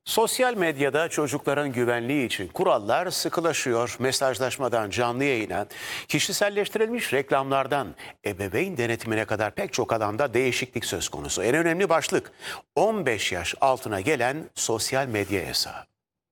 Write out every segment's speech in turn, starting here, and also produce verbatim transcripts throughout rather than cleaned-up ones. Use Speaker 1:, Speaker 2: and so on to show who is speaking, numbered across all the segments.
Speaker 1: Sosyal medyada çocukların güvenliği için kurallar sıkılaşıyor. Mesajlaşmadan canlı yayına, kişiselleştirilmiş reklamlardan ebeveyn denetimine kadar pek çok alanda değişiklik söz konusu. En önemli başlık on beş yaş altına gelen sosyal medya yasağı.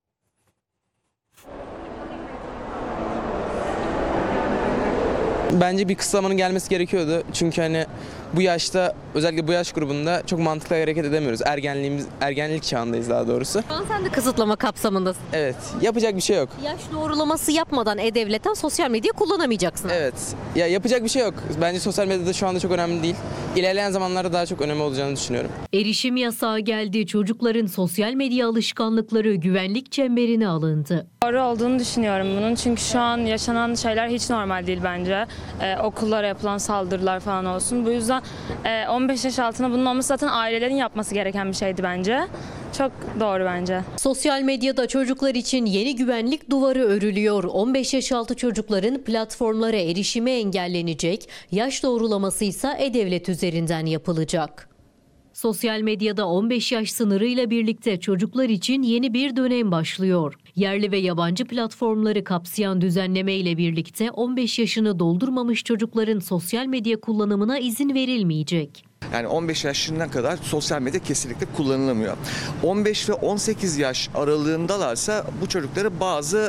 Speaker 2: Bence bir kısıtlamanın gelmesi gerekiyordu. Çünkü hani bu yaşta, özellikle bu yaş grubunda çok mantıklı hareket edemiyoruz. Ergenliğimiz, ergenlik çağındayız daha doğrusu.
Speaker 3: Şu an sen de kısıtlama kapsamındasın.
Speaker 2: Evet, yapacak bir şey yok.
Speaker 3: Yaş doğrulaması yapmadan e-devletten sosyal medya kullanamayacaksın.
Speaker 2: Evet, ya yapacak bir şey yok. Bence sosyal medyada şu anda çok önemli değil. İlerleyen zamanlarda daha çok önemli olacağını düşünüyorum.
Speaker 4: Erişim yasağı geldi. Çocukların sosyal medya alışkanlıkları güvenlik çemberine alındı.
Speaker 5: Doğru olduğunu düşünüyorum bunun, çünkü şu an yaşanan şeyler hiç normal değil bence. Ee, okullara yapılan saldırılar falan olsun. Bu yüzden e, on beş yaş altına bunun olması zaten ailelerin yapması gereken bir şeydi bence. Çok doğru bence.
Speaker 4: Sosyal medyada çocuklar için yeni güvenlik duvarı örülüyor. on beş yaş altı çocukların platformlara erişimi engellenecek. Yaş doğrulaması ise e-devlet üzerinden yapılacak. Sosyal medyada on beş yaş sınırıyla birlikte çocuklar için yeni bir dönem başlıyor. Yerli ve yabancı platformları kapsayan düzenleme ile birlikte on beş yaşını doldurmamış çocukların sosyal medya kullanımına izin verilmeyecek.
Speaker 6: Yani on beş yaşına kadar sosyal medya kesinlikle kullanılamıyor. on beş ve on sekiz yaş aralığındalarsa bu çocukları bazı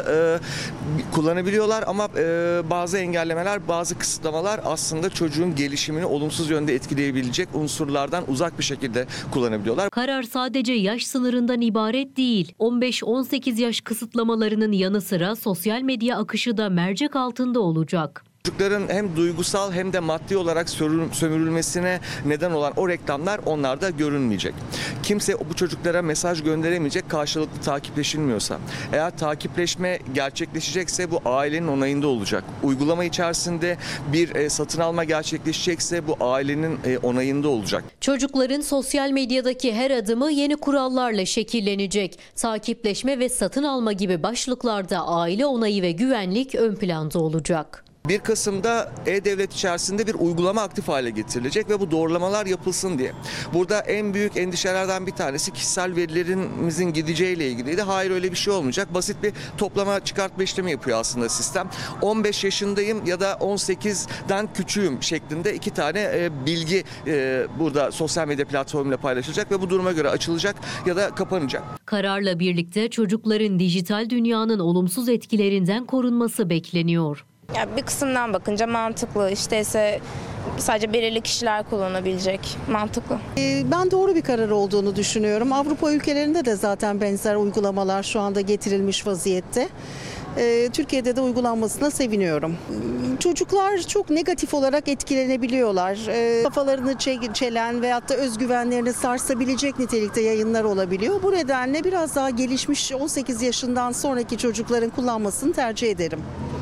Speaker 6: e, kullanabiliyorlar ama e, bazı engellemeler, bazı kısıtlamalar aslında çocuğun gelişimini olumsuz yönde etkileyebilecek unsurlardan uzak bir şekilde kullanabiliyorlar.
Speaker 4: Karar sadece yaş sınırından ibaret değil. on beş on sekiz yaş kısıtlamalarının yanı sıra sosyal medya akışı da mercek altında olacak.
Speaker 6: Çocukların hem duygusal hem de maddi olarak sömürülmesine neden olan o reklamlar onlarda görünmeyecek. Kimse bu çocuklara mesaj gönderemeyecek karşılıklı takipleşilmiyorsa. Eğer takipleşme gerçekleşecekse bu ailenin onayında olacak. Uygulama içerisinde bir e, satın alma gerçekleşecekse bu ailenin e, onayında olacak.
Speaker 4: Çocukların sosyal medyadaki her adımı yeni kurallarla şekillenecek. Takipleşme ve satın alma gibi başlıklarda aile onayı ve güvenlik ön planda olacak.
Speaker 6: bir Kasım'da e-devlet içerisinde bir uygulama aktif hale getirilecek ve bu doğrulamalar yapılsın diye. Burada en büyük endişelerden bir tanesi kişisel verilerimizin gideceğiyle ilgiliydi. Hayır, öyle bir şey olmayacak. Basit bir toplama çıkartma işlemi yapıyor aslında sistem. on beş yaşındayım ya da on sekizden küçüğüm şeklinde iki tane e, bilgi e, burada sosyal medya platformuyla paylaşılacak ve bu duruma göre açılacak ya da kapanacak.
Speaker 4: Kararla birlikte çocukların dijital dünyanın olumsuz etkilerinden korunması bekleniyor.
Speaker 7: Ya bir kısımdan bakınca mantıklı. İşte ise sadece belirli kişiler kullanabilecek. Mantıklı.
Speaker 8: Ben doğru bir karar olduğunu düşünüyorum. Avrupa ülkelerinde de zaten benzer uygulamalar şu anda getirilmiş vaziyette. Türkiye'de de uygulanmasına seviniyorum. Çocuklar çok negatif olarak etkilenebiliyorlar. Kafalarını çelen veyahut da özgüvenlerini sarsabilecek nitelikte yayınlar olabiliyor. Bu nedenle biraz daha gelişmiş on sekiz yaşından sonraki çocukların kullanmasını tercih ederim.